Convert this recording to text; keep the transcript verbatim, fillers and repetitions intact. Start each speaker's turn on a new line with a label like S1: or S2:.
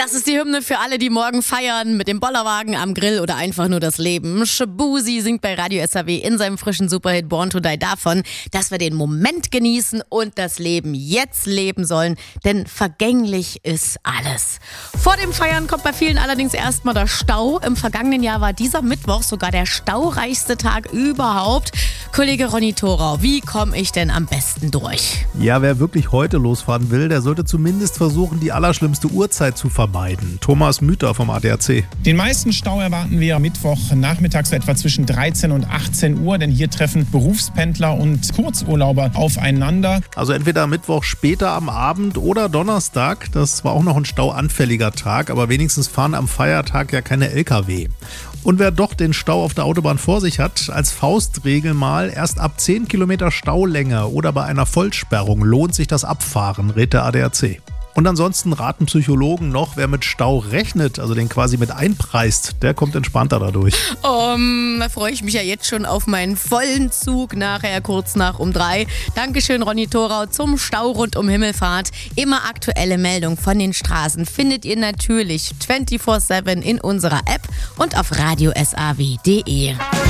S1: Das ist die Hymne für alle, die morgen feiern, mit dem Bollerwagen am Grill oder einfach nur das Leben. Shabuzi singt bei Radio S R W in seinem frischen Superhit Born to Die davon, dass wir den Moment genießen und das Leben jetzt leben sollen, denn vergänglich ist alles. Vor dem Feiern kommt bei vielen allerdings erstmal der Stau. Im vergangenen Jahr war dieser Mittwoch sogar der staureichste Tag überhaupt. Kollege Ronny Thorau, wie komme ich denn am besten durch?
S2: Ja, wer wirklich heute losfahren will, der sollte zumindest versuchen, die allerschlimmste Uhrzeit zu vermeiden. Thomas Müther vom A D A C.
S3: Den meisten Stau erwarten wir Mittwoch nachmittags etwa zwischen dreizehn und achtzehn Uhr, denn hier treffen Berufspendler und Kurzurlauber aufeinander.
S2: Also entweder Mittwoch später am Abend oder Donnerstag. Das war auch noch ein stauanfälliger Tag, aber wenigstens fahren am Feiertag ja keine L K W. Und wer doch den Stau auf der Autobahn vor sich hat, als Faustregel mal, erst ab zehn Kilometer Staulänge oder bei einer Vollsperrung lohnt sich das Abfahren, rät der A D A C. Und ansonsten raten Psychologen noch, wer mit Stau rechnet, also den quasi mit einpreist, der kommt entspannter dadurch.
S1: Um, da freue ich mich ja jetzt schon auf meinen vollen Zug nachher kurz nach um drei. Dankeschön, Ronny Thorau, zum Stau rund um Himmelfahrt. Immer aktuelle Meldungen von den Straßen findet ihr natürlich vierundzwanzig sieben in unserer App und auf radio s a w punkt d e.